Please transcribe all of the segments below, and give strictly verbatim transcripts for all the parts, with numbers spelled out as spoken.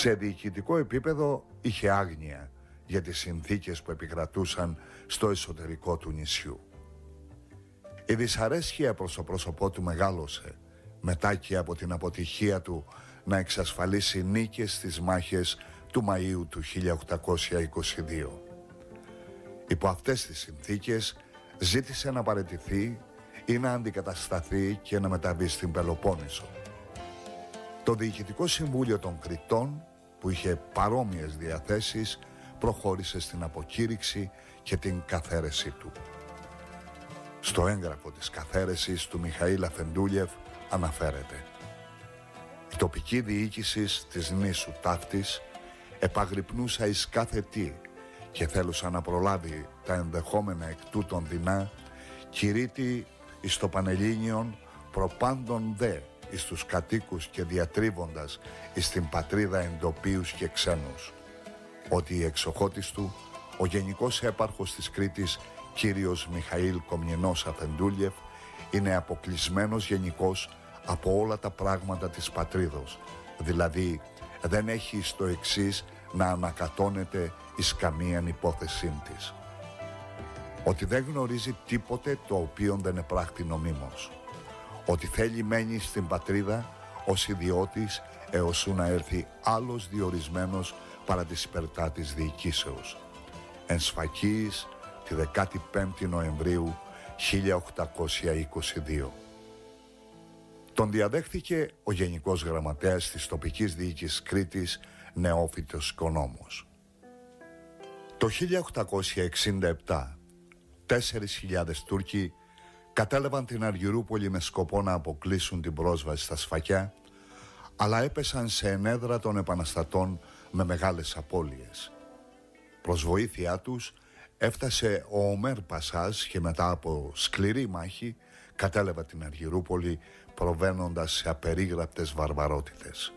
Σε διοικητικό επίπεδο είχε άγνοια για τις συνθήκες που επικρατούσαν στο εσωτερικό του νησιού. Η δυσαρέσκεια προς το πρόσωπό του μεγάλωσε μετά και από την αποτυχία του να εξασφαλίσει νίκες στις μάχες του Μαΐου του χίλια οκτακόσια είκοσι δύο. Υπό αυτές τις συνθήκες ζήτησε να παραιτηθεί ή να αντικατασταθεί και να μεταβεί στην Πελοπόννησο. Το Διοικητικό Συμβούλιο των Κρητών, που είχε παρόμοιες διαθέσεις, προχώρησε στην αποκήρυξη και την καθαίρεσή του. Στο έγγραφο της καθαίρεσης του Μιχαήλ Αφεντούλιεφ αναφέρεται: «Η τοπική διοίκηση της νήσου Ταύτης επαγρυπνούσα εις κάθε τι και θέλουσα να προλάβει τα ενδεχόμενα εκ τούτων δεινά, κηρύττει εις το Πανελλήνιον προπάντων δε εις τους κατοίκους και διατρίβοντας εις την πατρίδα εντοπίους και ξένους, ότι η εξοχότης του, ο Γενικός Έπαρχος της Κρήτης, κύριος Μιχαήλ Κομνηνός Αφεντούλιεφ, είναι αποκλεισμένος γενικός από όλα τα πράγματα της πατρίδος, δηλαδή δεν έχει στο εξής να ανακατώνεται εις καμίαν υπόθεσή της. Ότι δεν γνωρίζει τίποτε το οποίο δεν επράχτει νομίμως. Ότι θέλει μένει στην πατρίδα ως ιδιώτης έως να έρθει άλλος διορισμένος παρά της υπερτάτης διοικήσεως. Εν Σφακίης τη δεκαπέντε Νοεμβρίου χίλια οκτακόσια είκοσι δύο. Τον διαδέχθηκε ο Γενικός Γραμματέας της τοπικής διοίκησης Κρήτης, Νεόφυτος Οικονόμος. Το χίλια οκτακόσια εξήντα επτά, τέσσερις χιλιάδες Τούρκοι κατέλαβαν την Αργυρούπολη με σκοπό να αποκλείσουν την πρόσβαση στα Σφακιά, αλλά έπεσαν σε ενέδρα των επαναστατών με μεγάλες απώλειες. Προς βοήθειά τους έφτασε ο Ομέρ Πασάς και μετά από σκληρή μάχη κατέλαβε την Αργυρούπολη, προβαίνοντας σε απερίγραπτες βαρβαρότητες.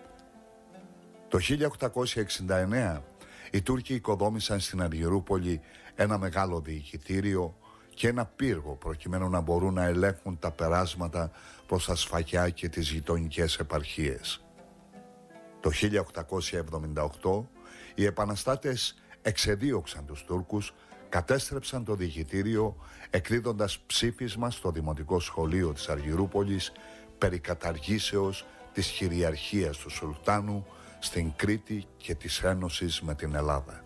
Το χίλια οκτακόσια εξήντα εννέα οι Τούρκοι οικοδόμησαν στην Αργυρούπολη ένα μεγάλο διοικητήριο και ένα πύργο προκειμένου να μπορούν να ελέγχουν τα περάσματα προς τα Σφακιά και τις γειτονικές επαρχίες. Το χίλια οκτακόσια εβδομήντα οκτώ οι επαναστάτες εξεδίωξαν τους Τούρκους, κατέστρεψαν το διοικητήριο εκδίδοντας ψήφισμα στο Δημοτικό Σχολείο της Αργυρούπολης περί καταργήσεως της κυριαρχίας του Σουλτάνου στην Κρήτη και της ένωσης με την Ελλάδα.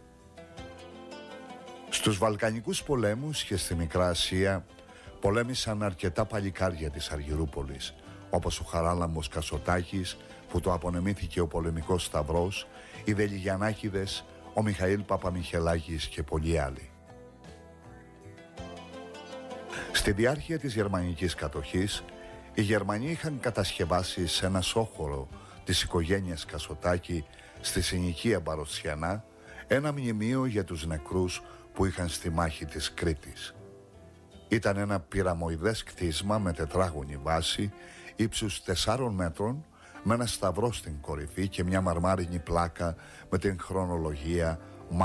Στους Βαλκανικούς πολέμους και στη Μικρά Ασία πολέμησαν αρκετά παλικάρια της Αργυρούπολης, όπως ο Χαράλαμπος Κασοτάκης που το απονεμήθηκε ο πολεμικός Σταυρός, οι Δελιγιαννάκηδες, ο Μιχαήλ Παπαμιχελάκης και πολλοί άλλοι. Στη διάρκεια της γερμανικής κατοχής, οι Γερμανοί είχαν κατασκευάσει σε ένα σόχωρο της οικογένειας Κασοτάκη στη συνοικία Μπαροσιανά ένα μνημείο για τους νεκρούς που είχαν στη μάχη της Κρήτης. Ήταν ένα πυραμοειδές κτίσμα με τετράγωνη βάση ύψους τεσσάρων μέτρων, με ένα σταυρό στην κορυφή και μια μαρμάρινη πλάκα με την χρονολογία